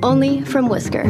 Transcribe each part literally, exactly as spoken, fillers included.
only from Whisker.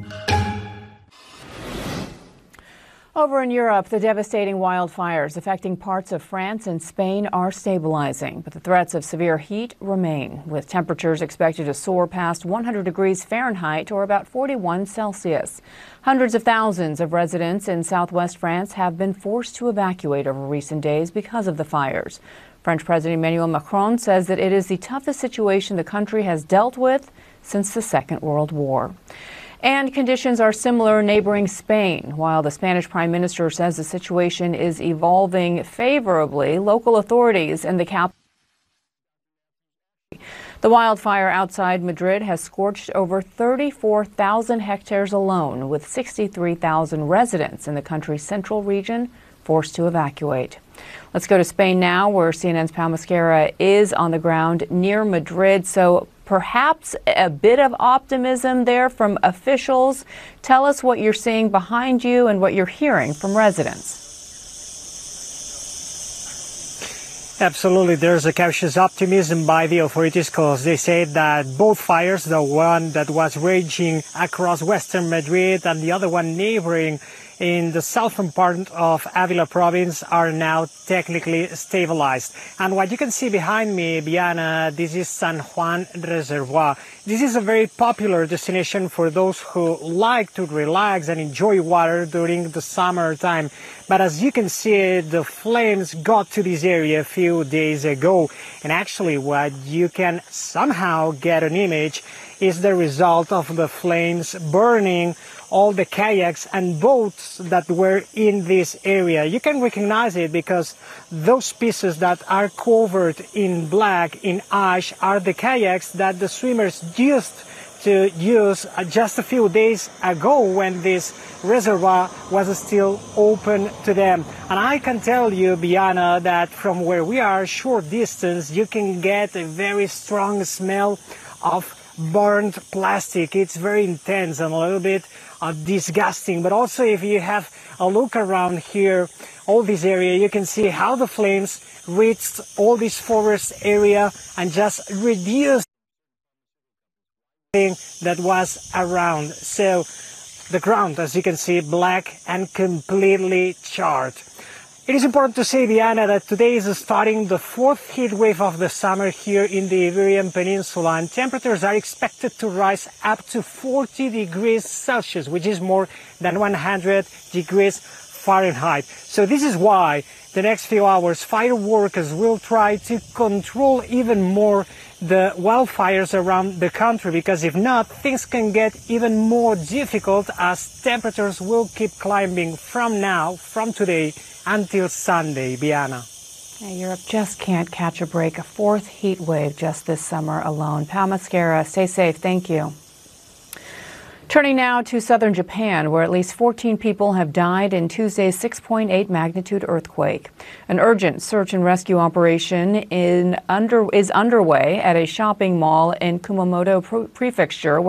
Over in Europe, the devastating wildfires affecting parts of France and Spain are stabilizing, but the threats of severe heat remain, with temperatures expected to soar past one hundred degrees Fahrenheit or about forty-one Celsius. Hundreds of thousands of residents in southwest France have been forced to evacuate over recent days because of the fires. French President Emmanuel Macron says that it is the toughest situation the country has dealt with since the Second World War. And conditions are similar in neighboring Spain. While the Spanish Prime Minister says the situation is evolving favorably, local authorities in the capital. The wildfire outside Madrid has scorched over thirty-four thousand hectares alone, with sixty-three thousand residents in the country's central region forced to evacuate. Let's go to Spain now, where C N N's Pau Mosquera is on the ground near Madrid. So perhaps a bit of optimism there from officials. Tell us what you're seeing behind you and what you're hearing from residents. Absolutely, there's a cautious optimism by the authorities because they said that both fires, the one that was raging across western Madrid and the other one neighboring in the southern part of Avila province, are now technically stabilized. And what you can see behind me, Biana, this is San Juan Reservoir. This is a very popular destination for those who like to relax and enjoy water during the summertime. But as you can see, the flames got to this area a few days ago. And actually what you can somehow get an image is the result of the flames burning all the kayaks and boats that were in this area. You can recognize it because those pieces that are covered in black, in ash, are the kayaks that the swimmers used to use just a few days ago when this reservoir was still open to them. And I can tell you, Biana, that from where we are, short distance, you can get a very strong smell of burned plastic. It's very intense and a little bit uh, disgusting. But also, if you have a look around here, all this area, you can see how the flames reached all this forest area and just reduced that was around. So the ground, as you can see, black and completely charred. It is important to say, Diana, that today is starting the fourth heat wave of the summer here in the Iberian Peninsula, and temperatures are expected to rise up to forty degrees Celsius, which is more than one hundred degrees Fahrenheit. So this is why the next few hours fire workers will try to control even more the wildfires around the country, because if not, things can get even more difficult as temperatures will keep climbing from now, from today, until Sunday. Biana. Yeah, Europe just can't catch a break. A fourth heat wave just this summer alone. Pau Mosquera, stay safe. Thank you. Turning now to southern Japan, where at least fourteen people have died in Tuesday's six point eight magnitude earthquake. An urgent search and rescue operation in under, is underway at a shopping mall in Kumamoto Prefecture,